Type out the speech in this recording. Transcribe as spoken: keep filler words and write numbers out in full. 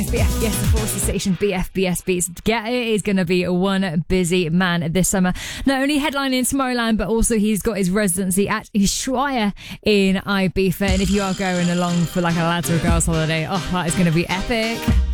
It's B F B S, the Forces Station, B F B S Beats. Get it is going to be one busy man this summer. Not only headlining Tomorrowland, but also he's got his residency at Ushuaia in Ibiza. And if you are going along for like a lads or a girls holiday, oh, that is going to be epic.